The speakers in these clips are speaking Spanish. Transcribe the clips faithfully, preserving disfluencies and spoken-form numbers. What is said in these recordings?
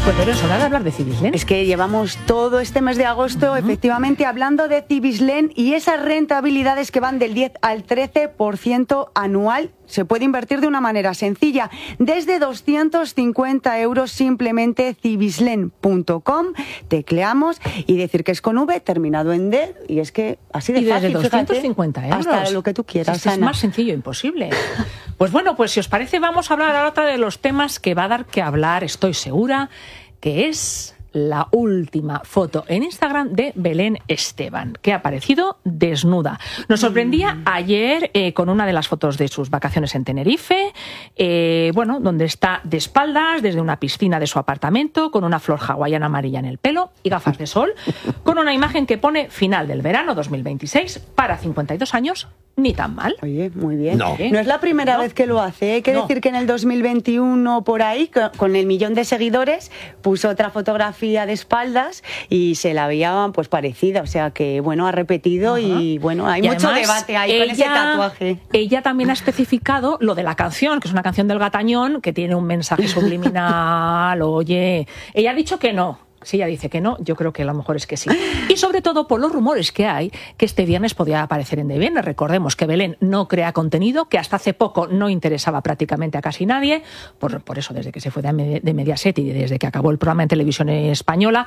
Pues pero es hora de hablar de Cibislen. Es que llevamos todo este mes de agosto, uh-huh. efectivamente, hablando de Cibislen y esas rentabilidades que van del diez al trece por ciento anual. Se puede invertir de una manera sencilla, desde doscientos cincuenta euros simplemente cibislen punto com, tecleamos y decir que es con V, terminado en D, y es que así de y fácil, desde doscientos cincuenta fíjate, euros. hasta lo que tú quieras, es, que es más sencillo imposible. Pues bueno, pues si os parece vamos a hablar ahora otra de los temas que va a dar que hablar, estoy segura, que es la última foto en Instagram de Belén Esteban, que ha aparecido desnuda. Nos sorprendía mm. ayer eh, con una de las fotos de sus vacaciones en Tenerife, eh, bueno, donde está de espaldas desde una piscina de su apartamento, con una flor hawaiana amarilla en el pelo y gafas de sol, con una imagen que pone final del verano dos mil veintiséis para cincuenta y dos años. Ni tan mal. Oye, muy bien. No, no es la primera no. vez que lo hace. Hay que no. decir que en el dos mil veintiuno, por ahí, con el millón de seguidores, puso otra fotografía de espaldas y se la veía pues parecida. O sea que, bueno, ha repetido. Ajá. Y bueno, hay y mucho debate ahí ella, con ese tatuaje. Ella también ha especificado lo de la canción, que es una canción del Gatañón, que tiene un mensaje subliminal. Oye, ella ha dicho que no. Si ella dice que no, yo creo que a lo mejor es que sí. Y sobre todo por los rumores que hay, que este viernes podía aparecer en De Viernes. Recordemos que Belén no crea contenido, que hasta hace poco no interesaba prácticamente a casi nadie, por, por eso desde que se fue de, de Mediaset y desde que acabó el programa en televisión española,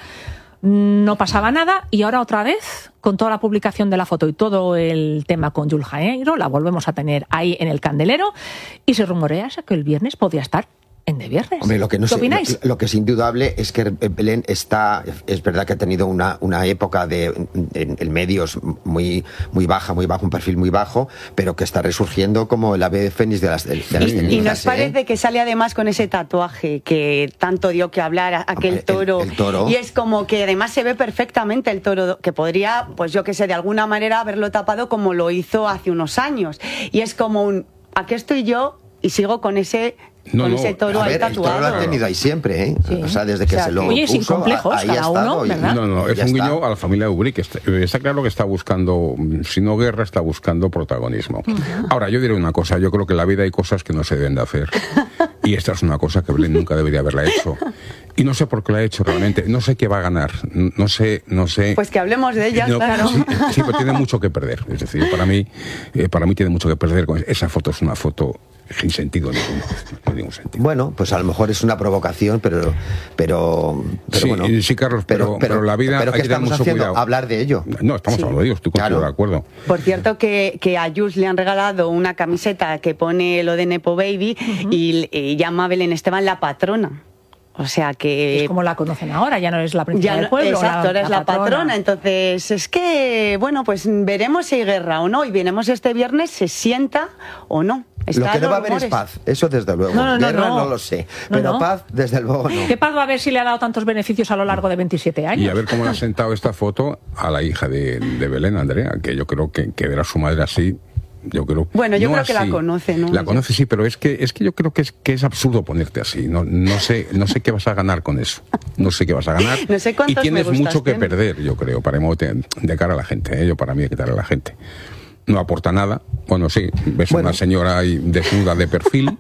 no pasaba nada, y ahora otra vez, con toda la publicación de la foto y todo el tema con Yul Janeiro, la volvemos a tener ahí en el candelero, y se rumorea que el viernes podía estar en De Viernes. Hombre, lo que no ¿Qué sé, opináis? Lo, lo que es indudable es que Belén está, es verdad que ha tenido una, una época de en, en medios muy, muy baja, muy bajo, un perfil muy bajo, pero que está resurgiendo como el ave fénix de las, de, de las y, cenizas. Y nos ¿eh? parece que sale además con ese tatuaje que tanto dio que hablar, aquel Hombre, toro, el, el toro. Y es como que además se ve perfectamente el toro, que podría, pues yo que sé, de alguna manera haberlo tapado como lo hizo hace unos años. Y es como un, aquí estoy yo y sigo con ese... No, con no, ese toro a ver, ahí tatuado. el toro lo ha tenido ahí siempre, ¿eh? Sí. O sea, desde que o sea, se lo oye, puso, sin complejos, ahí cada ha uno, estado. ¿verdad? No, no, es un guiño a la familia de Ubrique. Está, está claro que está buscando, si no guerra, está buscando protagonismo. Ahora, yo diré una cosa, yo creo que en la vida hay cosas que no se deben de hacer. Y esta es una cosa que Belén nunca debería haberla hecho. Y no sé por qué la ha hecho realmente, no sé qué va a ganar, no sé, no sé... Pues que hablemos de ella, no, claro. Sí, sí, pero tiene mucho que perder. Es decir, para mí, eh, para mí tiene mucho que perder. Esa foto es una foto... sin sentido ninguno, no ningún sentido. Bueno, pues a lo mejor es una provocación, pero pero, pero sí, bueno. Sí, Carlos, pero, pero, pero la vida pero hay que tener mucho haciendo? cuidado. Hablar de ello. No, estamos sí. hablando de ello, estoy contigo claro. de acuerdo. Por cierto, que, que a Jules le han regalado una camiseta que pone lo de Nepo Baby uh-huh. y, y llama a Belén Esteban la patrona. O sea que... Es como la conocen ahora, ya no es la princesa del pueblo. Exacto, ahora es la patrona. patrona. Entonces, es que, bueno, pues veremos si hay guerra o no. Y veremos este viernes se sienta o no. Está lo que no va a haber es paz, eso desde luego. No, no, no, guerra no. no lo sé, no, pero no. paz desde luego no. ¿Qué paz va a haber si le ha dado tantos beneficios a lo largo de veintisiete años? Y a ver cómo le ha sentado esta foto a la hija de, de Belén, Andrea, que yo creo que, que ver a su madre así... Yo creo, bueno, yo no creo así. que la conoce, ¿no? La conoce, sí, pero es que es que yo creo que es que es absurdo ponerte así. No, no sé, no sé qué vas a ganar con eso. No sé qué vas a ganar. No sé y tienes me mucho que ten. perder, yo creo, para de, de cara a la gente. ¿eh? Yo para mí de cara a la gente. No aporta nada. Bueno, sí, ves bueno. una señora ahí desnuda de perfil.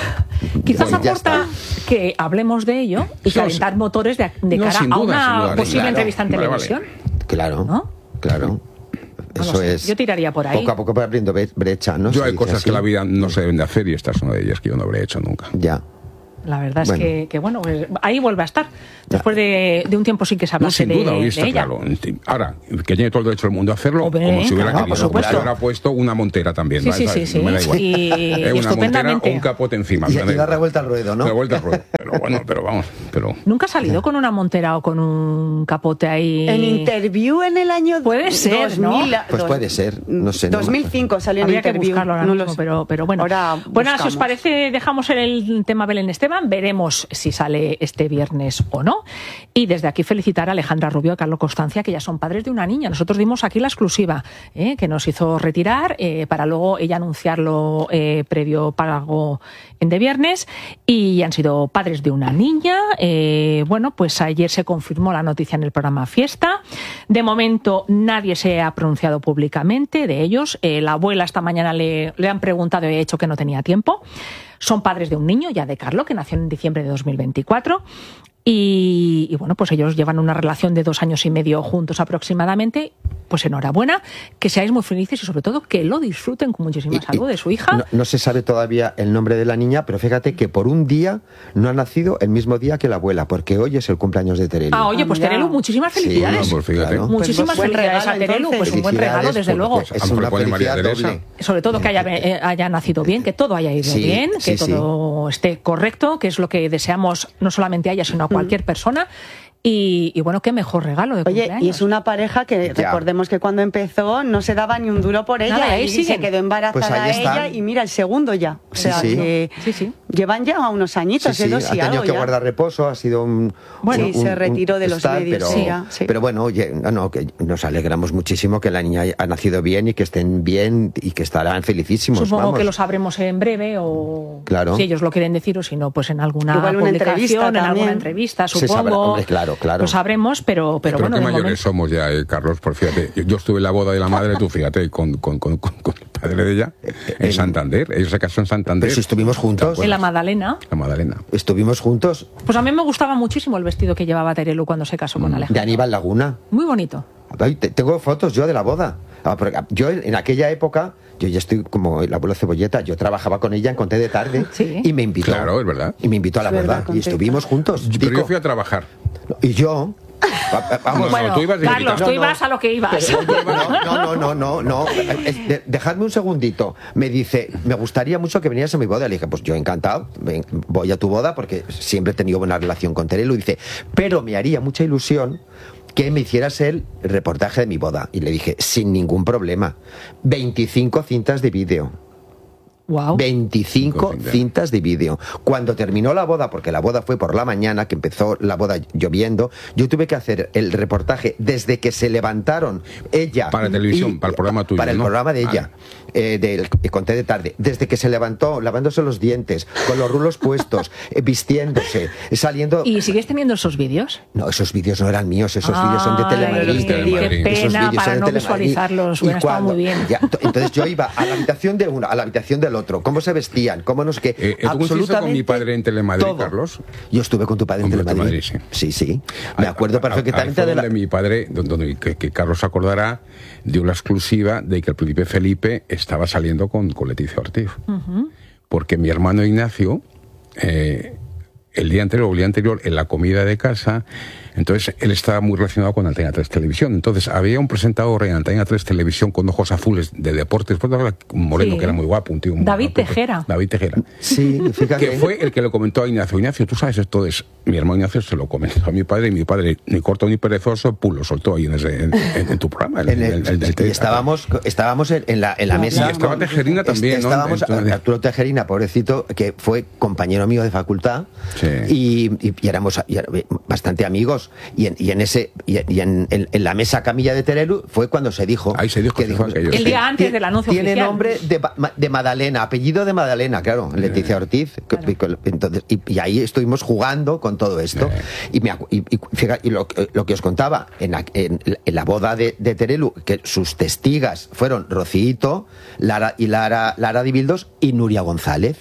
Quizás bueno, aporta que hablemos de ello y no, calentar sí. motores de, de no, cara duda, a una duda, posible claro. entrevista en Vale, televisión. Vale. Claro, ¿no? claro. No Eso sé. es. Yo tiraría por ahí. Poco a poco va abriendo brecha, ¿no? Yo Se hay dice cosas así. que la vida no se deben de hacer y esta es una de ellas que yo no habré hecho nunca. Ya. La verdad es bueno. que, que, bueno, pues ahí vuelve a estar. Después de, de un tiempo sin que se hablase no, sin duda, de, hoy está de ella. claro. Ahora, que tiene todo el derecho del mundo a hacerlo, Hombre, como si hubiera claro, querido. por supuesto. Como si hubiera puesto una montera también. Sí, ¿vale? sí, sí, sí. Me da igual. Y, Eh, y una montera estupendamente. o un capote encima. Y, me da y da igual. revuelta al ruedo, ¿no? Da vuelta al ruedo. Pero bueno, pero vamos. Pero... ¿Nunca ha salido con una montera o con un capote ahí? En Interview en el año Puede ser, dos mil, ¿no? Pues dos, puede ser, no sé. No dos mil cinco salió en Habría que Interview. buscarlo ahora no mismo, lo sé. pero, pero bueno. Ahora bueno, si os buscamos. parece, dejamos el tema Belén Esteban, veremos si sale este viernes o no. Y desde aquí felicitar a Alejandra Rubio y a Carlos Constancia, que ya son padres de una niña. Nosotros dimos aquí la exclusiva, ¿eh? que nos hizo retirar eh, para luego ella anunciarlo eh, previo pago en De Viernes, y han sido padres de una niña. Eh, bueno, pues ayer se confirmó la noticia en el programa Fiesta. De momento nadie se ha pronunciado públicamente de ellos. Eh, la abuela esta mañana le, le han preguntado y ha dicho que no tenía tiempo. Son padres de un niño, ya de Carlo, que nació en diciembre de dos mil veinticuatro. Y, y bueno, pues ellos llevan una relación de dos años y medio juntos aproximadamente. Pues enhorabuena, que seáis muy felices y sobre todo que lo disfruten con muchísima Y- salud y de su hija. No, no se sabe todavía el nombre de la niña, pero fíjate que por un día no ha nacido el mismo día que la abuela, porque hoy es el cumpleaños de Terelu. Ah, oye, pues Ah, mira. Terelu, muchísimas Sí, felicidades. no, pues fíjate. Claro. Muchísimas Pues buen felicidades a regalo, Terelu, entonces. pues un buen regalo, Felicidades, desde luego. porque A lo Es mejor una le pone María felicidad Teresa. doble. Sobre todo que haya, eh, haya nacido bien, que todo haya ido Sí, bien, que sí, sí. todo esté correcto, que es lo que deseamos no solamente a ella, sino a cualquier persona. Y, y bueno, qué mejor regalo de Oye, cumpleaños. y es una pareja que Ya. recordemos que cuando empezó no se daba ni un duro por ella. Nada, y ahí y siguen. se quedó embarazada Pues ahí ella están. y mira, el segundo ya. O Sí, sea, sí. que Sí, sí. llevan ya unos añitos, Sí, ¿eh? sí, Dos ha y tenido algo que ya. guardar reposo, ha sido un... Bueno, un- sí, se un- retiró de un los estar, medios, Pero, sí, ya, sí. pero bueno, oye, no, no, que nos alegramos muchísimo que la niña ha nacido bien y que estén bien y que estarán felicísimos. Supongo vamos. que lo sabremos en breve o Claro. si ellos lo quieren decir o si no, pues en alguna Igual una publicación, entrevista en también. alguna entrevista, Se supongo. sabrá, hombre, claro, claro. Lo sabremos, pero, pero, Pero bueno, qué de mayores momento- somos ya, eh, Carlos, por fíjate, yo, yo estuve en la boda de la madre, tú fíjate, con, con, con, con- con el padre de ella, en Santander, ellos se casaron en Santander. Pero si estuvimos juntos. en la Magdalena. La Magdalena. Estuvimos juntos Pues a mí me gustaba muchísimo el vestido que llevaba Terelu cuando se casó con de Alejandro. Aníbal Laguna. Muy bonito. Ay, te- Tengo fotos yo de la boda. Ah, porque Yo en aquella época, yo ya estoy como el abuelo Cebolleta, yo trabajaba con ella en Conté de Tarde Sí. y me invitó. Claro, es verdad. Y me invitó a la Es verdad, boda y Conté. estuvimos juntos. Pero Pico. yo fui a trabajar. Y yo... va- va- Vamos, No, bueno, tú ibas de Carlos, invitado. tú No, no. ibas a lo que ibas. Pero, oye, no, no, no, no, no. Es- de- Dejadme un segundito. Me dice, me gustaría mucho que vinieras a mi boda. Le dije, pues yo encantado, ven, voy a tu boda porque siempre he tenido buena relación con Terelu. Y dice, pero me haría mucha ilusión que me hicieras el reportaje de mi boda. Y le dije, sin ningún problema. veinticinco cintas de vídeo. Wow. veinticinco cintas. cintas de vídeo. Cuando terminó la boda, porque la boda fue por la mañana, que empezó la boda lloviendo, yo tuve que hacer el reportaje desde que se levantaron ella. Para televisión, para el programa tuyo, Para el ¿no? programa de Vale. ella, eh, del que conté de tarde. Desde que se levantó, lavándose los dientes, con los rulos puestos, eh, vistiéndose, saliendo. ¿Y sigues teniendo esos vídeos? No, esos vídeos no eran míos, esos vídeos son de Ay, Telemadrid. Telemadrid. Qué Esos pena vídeos son para de no Telemadrid. visualizarlos. Y Hubiera estado cuando- muy bien. ya, to- entonces yo iba a la habitación de uno, a la habitación del otro, cómo se vestían, cómo no sé qué. Eh, ¿tú coincidiste con mi padre en Telemadrid, todo. Carlos? Yo estuve con tu padre en Con Telemadrid. Telemadrid, Sí, sí. Me acuerdo Ahí- ahí perfectamente fue de la. donde mi padre, donde, donde- que, que Carlos se acordará, dio la exclusiva de que el príncipe Felipe estaba saliendo con, con Leticia Ortiz. Porque mi hermano Ignacio, eh, el día anterior o el día anterior, en la comida de casa, entonces él estaba muy relacionado con Antena tres Televisión. Entonces había un presentador en Antena tres Televisión con ojos azules de deportes, pues, un moreno Sí. que era muy guapo, un tío muy David guapo, Tejera. David Tejera. Sí, fíjate. Que fue el que lo comentó a Ignacio. Ignacio, tú sabes esto es. Mi hermano Ignacio se lo comentó a mi padre y mi padre, ni corto ni perezoso, pum, lo soltó ahí en, ese, en, en- en tu programa. En el- y estábamos, estábamos en, en la, en la mesa. Y estaba Tejerina también, ¿no? Estábamos, Entonces- Arturo Tejerina, pobrecito, que fue compañero mío de facultad. Sí. Y, y- y éramos y era- bastante amigos. Y en, y en ese y, y en, en- en la mesa camilla de Terelu fue cuando se dijo. Ahí se dijo, se dijo aquello, El sí. día antes del anuncio Tiene oficial. nombre de, Ma- de Madalena, apellido de Madalena, claro, Leticia Ortiz. que- que- Entonces, y, y ahí estuvimos jugando con todo esto. Y, me acu- y, y fíjate, y lo, lo que os contaba, en la, en, en la boda de, de Terelu, que sus testigas fueron Rocito, Lara y Lara, Lara Dibildos y Nuria González.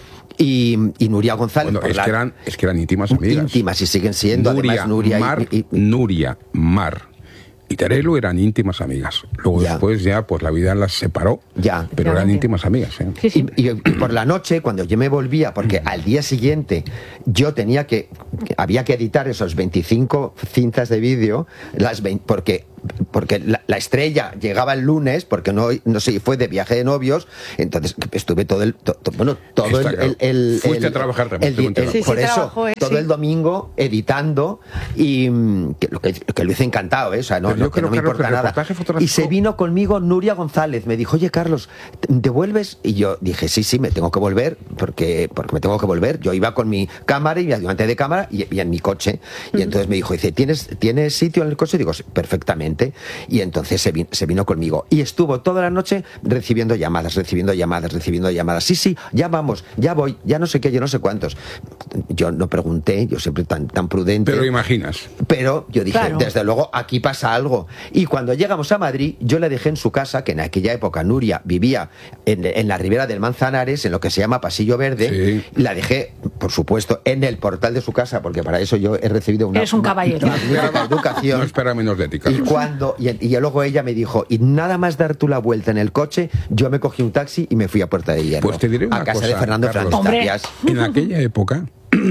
Y, y Nuria González. Bueno, por es, la- que eran, es que eran íntimas amigas. íntimas y siguen siendo, Nuria, además, Nuria y- Mar, y- y- Nuria, Mar y Terelu eran íntimas amigas. Luego Ya. después ya, pues la vida las separó. Ya. Pero eran Efectivamente. íntimas amigas, ¿eh? Sí, sí. Y, y- y por la noche, cuando yo me volvía, porque al día siguiente yo tenía que, que- había que editar esos veinticinco cintas de vídeo, las vein- porque porque la, la estrella llegaba el lunes, porque no, no sé, fue de viaje de novios, entonces estuve todo el, to- to- bueno, todo Está el, claro. el, el- Fuiste el- a trabajar también, el- tengo enterado. el- Sí, sí, por eso, trabajó, eh, todo sí. el domingo editando y mm, que, lo que, que lo hice encantado, ¿eh? O sea, no, Pero yo no, que creo, no me Carlos, importa que el nada. reportaje fotográfico- Y se vino conmigo Nuria González, me dijo, oye Carlos, ¿te vuelves? Y yo dije, sí, sí, me tengo que volver, porque, porque me tengo que volver. Yo iba con mi cámara y mi ayudante de cámara y, y en mi coche. Y entonces me dijo, dice, ¿tienes, ¿tienes sitio en el coche? Y digo, sí, perfectamente. y entonces se vino, se vino conmigo. Y estuvo toda la noche recibiendo llamadas, recibiendo llamadas, recibiendo llamadas. Sí, sí, ya vamos, ya voy, ya no sé qué, yo no sé cuántos. Yo no pregunté, yo siempre tan, tan prudente. Pero imaginas. Pero yo dije, claro, desde luego, aquí pasa algo. Y cuando llegamos a Madrid, yo le dejé en su casa, que en aquella época Nuria vivía en, en la ribera del Manzanares, en lo que se llama Pasillo Verde, sí. Y la dejé, por supuesto, en el portal de su casa, porque para eso yo he recibido una, Eres un caballero. una, una, una educación. No espera menos de ti, Carlos. Y cuando, y, y luego ella me dijo, y nada más dar tú la vuelta en el coche, yo me cogí un taxi y me fui a Puerta de Hierro. Pues te diré una a casa cosa, de Fernando Carlos. Fernández Tapias. En aquella época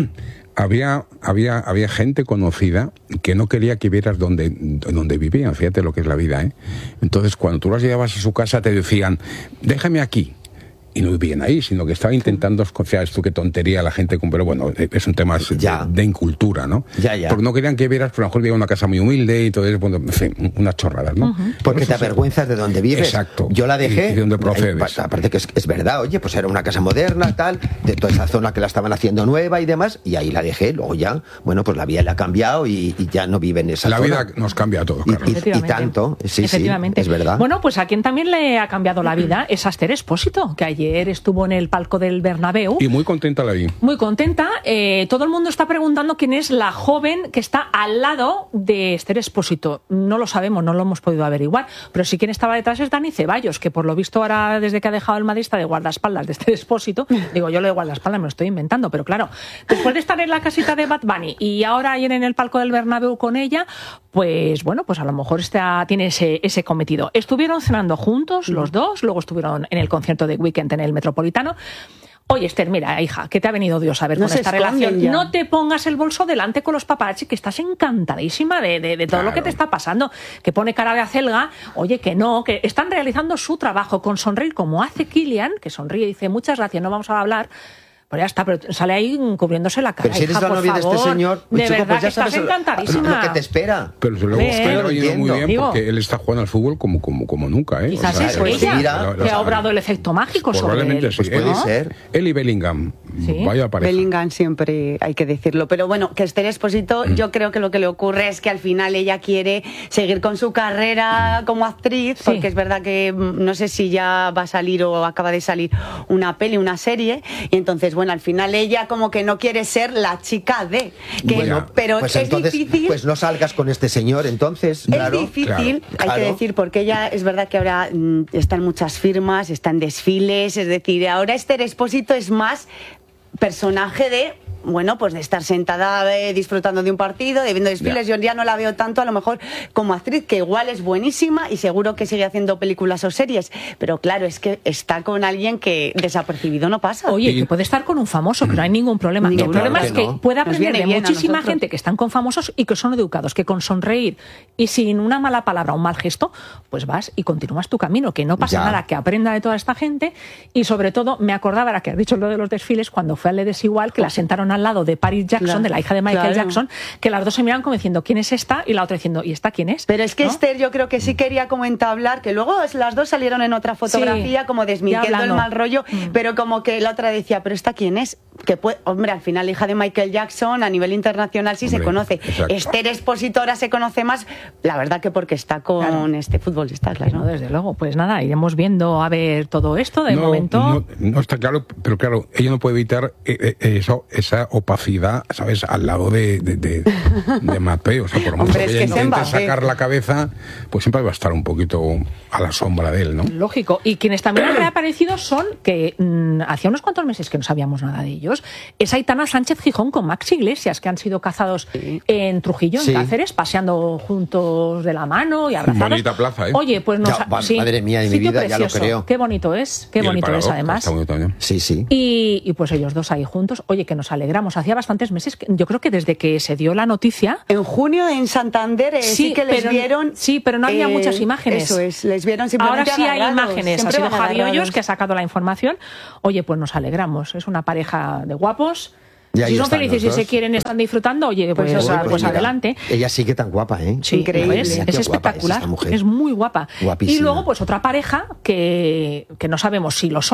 había, había, había gente conocida que no quería que vieras donde, donde vivían. Fíjate lo que es la vida, ¿eh? Entonces, cuando tú las llevabas a su casa, te decían, déjame aquí. Y no vivían ahí, sino que estaba intentando escociar esto, qué tontería la gente, pero bueno, es un tema de, de incultura, ¿no? Ya, ya. Porque no querían que vieras, por lo mejor vivía una casa muy humilde y todo eso, bueno, en fin, unas chorradas, ¿no? Uh-huh. Porque te avergüenzas de dónde vives. Exacto. Yo la dejé. Y de dónde procedes. Aparte que es, es verdad, oye, pues era una casa moderna, tal, de toda esa zona que la estaban haciendo nueva y demás, y ahí la dejé. Luego ya, bueno, pues la vida le ha cambiado y, y ya no vive en esa la zona. La vida nos cambia a todos, Carlos. Y, y, y tanto, sí, sí, es verdad. Bueno, pues a quien también le ha cambiado la vida es a Esther Expósito, que ayer estuvo en el palco del Bernabéu. Y muy contenta la vi. Muy contenta. Eh, todo el mundo está preguntando quién es la joven que está al lado de Esther Expósito. No lo sabemos, no lo hemos podido averiguar, pero sí quien estaba detrás es Dani Ceballos, que por lo visto ahora, desde que ha dejado el Madrid, está de guardaespaldas de Esther Expósito. Digo, yo lo de guardaespaldas me lo estoy inventando, pero claro, después de estar en la casita de Bad Bunny y ahora ayer en el palco del Bernabéu con ella, pues bueno, pues a lo mejor está, tiene ese, ese cometido. Estuvieron cenando juntos los dos, luego estuvieron en el concierto de Weekend en el Metropolitano. Oye, Esther, mira, hija, que te ha venido Dios a ver no con esta relación. Ya. No te pongas el bolso delante con los paparazzi, que estás encantadísima de, de, de todo claro. lo que te está pasando. Que pone cara de acelga, oye, que no, que están realizando su trabajo con sonreír, como hace Kylian, que sonríe y dice, muchas gracias, no vamos a hablar. Pues ya está, pero sale ahí cubriéndose la cara. Pero si eres hija, la novia favor, de este señor, de chico, verdad pues ya que estás sabes encantadísima. Lo que te espera. Pero se lo está yendo muy bien Digo, porque él está jugando al fútbol como, como, como nunca, ¿eh? Quizás o sea, es pues ella mira, que ha obrado el efecto mágico sobre él. Sí, pues puede ¿no? ser. Él y Bellingham, ¿sí? Vaya pareja. Bellingham siempre hay que decirlo. Pero bueno, que Esther Expósito, mm. yo creo que lo que le ocurre es que al final ella quiere seguir con su carrera como actriz, sí. porque es verdad que no sé si ya va a salir o acaba de salir una peli, una serie, y entonces, bueno, al final ella como que no quiere ser la chica de que, bueno, pero pues es entonces, difícil, pues no salgas con este señor entonces, claro, es difícil, claro, hay claro. que decir, porque ella es verdad que ahora mm, está en muchas firmas, está en desfiles, es decir, ahora Esther Expósito es más personaje de bueno, pues de estar sentada eh, disfrutando de un partido, de viendo desfiles. Ya. Yo ya no la veo tanto a lo mejor como actriz, que igual es buenísima y seguro que sigue haciendo películas o series, pero claro, es que está con alguien que desapercibido no pasa. Oye, y... que puede estar con un famoso, que no hay ningún problema. Ningún el problema claro es que no. puede aprender de muchísima gente que están con famosos y que son educados, que con sonreír y sin una mala palabra o un mal gesto, pues vas y continúas tu camino, que no pasa ya. nada, que aprenda de toda esta gente. Y sobre todo, me acordaba, ahora que has dicho lo de los desfiles, cuando fue al Le Desigual, que la sentaron al lado de Paris Jackson, claro, de la hija de Michael claro. Jackson, que las dos se miran como diciendo, ¿quién es esta? Y la otra diciendo, ¿y esta quién es? Pero es que ¿no? Esther yo creo que sí quería como entablar, que luego las dos salieron en otra fotografía sí, como desmintiendo el mal rollo, mm. pero como que la otra decía, ¿pero esta quién es? Que puede, hombre, al final hija de Michael Jackson a nivel internacional sí hombre, se conoce. Exacto. Esther Expósito ahora se conoce más, la verdad que porque está con claro. este futbolista, claro. No, desde luego, pues nada, iremos viendo a ver todo esto de no, momento. No, no está claro, pero claro, ella no puede evitar eh, eh, eso, esa opacidad, ¿sabes? Al lado de, de, de, de Mbappé, o sea, por mucho hombre, que es ella que intenta sacar la cabeza, pues siempre va a estar un poquito a la sombra de él, ¿no? Lógico. Y quienes también han reaparecido son, que mmm, hacía unos cuantos meses que no sabíamos nada de ellos, es Aitana Sánchez Gijón con Maxi Iglesias, que han sido cazados sí. en Trujillo, en sí. Cáceres, paseando juntos de la mano y abrazados. Bonita plaza, ¿eh? Oye, pues nos ya, ha, sí, madre mía de mi vida, precioso. Ya lo creo. Qué bonito es, qué y bonito parador, es además. Sí, sí. Y, y pues ellos dos ahí juntos, oye, que nos alegramos. Hacía bastantes meses, que, yo creo que desde que se dio la noticia. En junio en Santander eh, sí, sí que les pero, vieron. Sí, pero no había eh, muchas imágenes. Eso es, les vieron simplemente. Ahora sí agarrados, hay imágenes. Ha sido Javi agarrados. Hoyos que ha sacado la información. Oye, pues nos alegramos. Es una pareja de guapos. Si son felices y se quieren, están disfrutando, oye, pues, pues, pues, pues adelante. Ella sigue tan guapa, ¿eh? Sí, increíble. Es, es espectacular. Es, es muy guapa. Guapísima. Y luego, pues otra pareja que, que no sabemos si lo son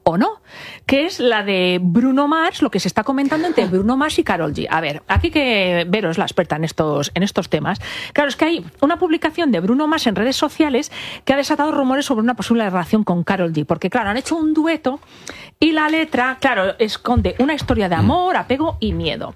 o no, que es la de Bruno Mars, lo que se está comentando entre Bruno Mars y Karol G. A ver, aquí que Vero es la experta en estos, en estos temas. Claro, es que hay una publicación de Bruno Mars en redes sociales que ha desatado rumores sobre una posible relación con Karol G, porque claro, han hecho un dueto y la letra, claro, esconde una historia de amor, apego y miedo.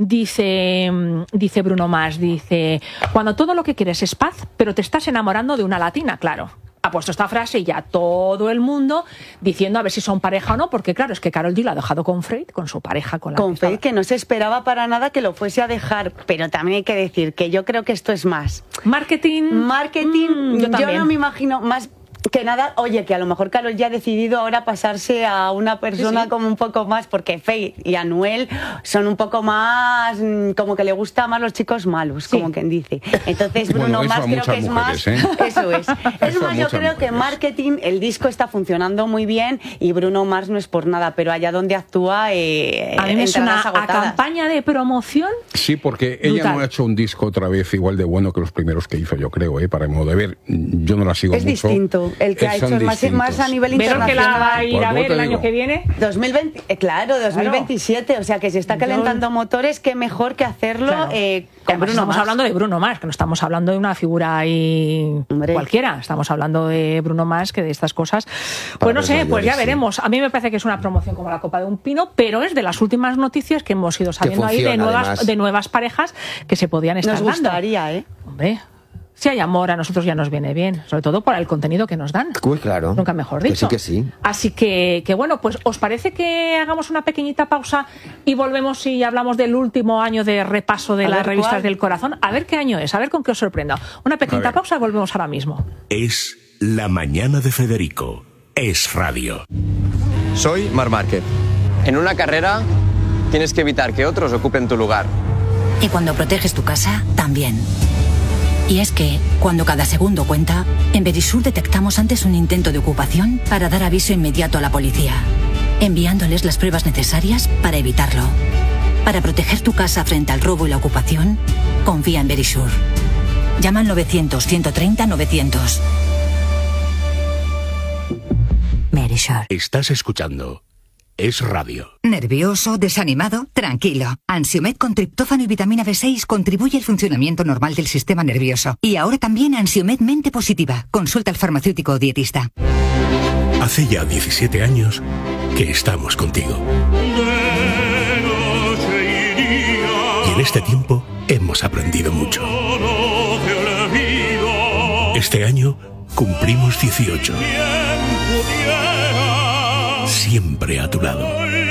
Dice, dice Bruno Mars, dice, cuando todo lo que quieres es paz, pero te estás enamorando de una latina, claro. Ha puesto esta frase y ya todo el mundo diciendo a ver si son pareja o no, porque claro, es que Karol G lo ha dejado con Fade, con su pareja, con la Con que Fade, estaba. que no se esperaba para nada que lo fuese a dejar, pero también hay que decir que yo creo que esto es más. Marketing. Marketing, mm, yo, yo no me imagino más que nada, oye, que a lo mejor Karol ya ha decidido ahora pasarse a una persona Sí, sí. como un poco más, porque Fade y Anuel son un poco más, mm, como que le gusta más los chicos malos, Sí. como quien dice. Entonces Bueno, Bruno eso a Mars creo muchas que es mujeres, más, ¿eh? eso es. Es Eso a más, yo muchas creo que mujeres. marketing, el disco está funcionando muy bien y Bruno Mars no es por nada, pero allá donde actúa, eh, A mí me suena entradas a agotadas. campaña de promoción. Sí, porque ella Brutal. no ha hecho un disco otra vez igual de bueno que los primeros que hizo, yo creo, ¿eh? Para mi modo de ver. Yo no la sigo Es mucho. distinto, el que Eh, ha hecho son es más, más a distintos. nivel Vero que la va a internacional. ir Pues a no ver te el año digo. que viene. dos mil veinte, eh, claro, dos mil veintisiete, o sea que se está calentando Yo- motores, qué mejor que hacerlo Claro. eh, con Además, Bruno estamos Mars. hablando de Bruno Mars, que no estamos hablando de una figura ahí Hombre. cualquiera. Estamos hablando de Bruno Mars, que de estas cosas. Pues Para no los sé, pues mayores, ya sí. veremos. A mí me parece que es una promoción como la copa de un pino, pero es de las últimas noticias que hemos ido sabiendo ahí de funciona, nuevas, además. de nuevas parejas que se podían estar Nos dando. gustaría, ¿eh? Hombre, si hay amor, a nosotros ya nos viene bien, sobre todo por el contenido que nos dan. Uy, claro. Nunca mejor Que dicho. sí, que sí. Así que, que bueno, pues ¿os parece que hagamos una pequeñita pausa y volvemos y hablamos del último año de repaso de A las ver, revistas ¿cuál? del corazón? A ver qué año es, a ver con qué os sorprenda. Una A pequeñita ver. pausa y volvemos ahora mismo. Es La Mañana de Federico. Es radio. Soy Marc Márquez. En una carrera tienes que evitar que otros ocupen tu lugar. Y cuando proteges tu casa, también. Y es que, cuando cada segundo cuenta, en Verisur detectamos antes un intento de ocupación para dar aviso inmediato a la policía, enviándoles las pruebas necesarias para evitarlo. Para proteger tu casa frente al robo y la ocupación, confía en Verisur. Llama al novecientos, ciento treinta, novecientos. Verisur. Estás escuchando Es radio. ¿Nervioso? ¿Desanimado? Tranquilo. Ansiomed con triptófano y vitamina B seis contribuye al funcionamiento normal del sistema nervioso. Y ahora también Ansiomed Mente Positiva. Consulta al farmacéutico o dietista. Hace ya diecisiete años que estamos contigo. Y en este tiempo hemos aprendido mucho. Este año cumplimos dieciocho. Siempre a tu lado.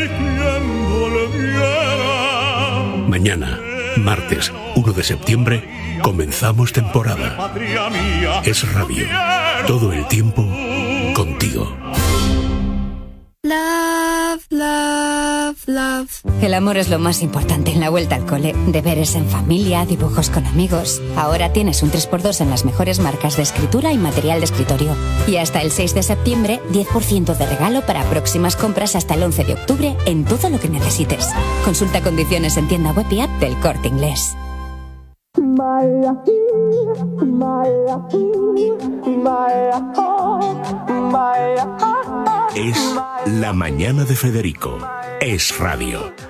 Mañana, martes uno de septiembre, comenzamos temporada. Es radio. Todo el tiempo contigo. Love, love, love. El amor es lo más importante en la vuelta al cole. Deberes en familia, dibujos con amigos. Ahora tienes un tres por dos en las mejores marcas de escritura y material de escritorio. Y hasta el seis de septiembre, diez por ciento de regalo para próximas compras hasta el once de octubre en todo lo que necesites. Consulta condiciones en tienda web y app del Corte Inglés. Es La Mañana de Federico. Es radio.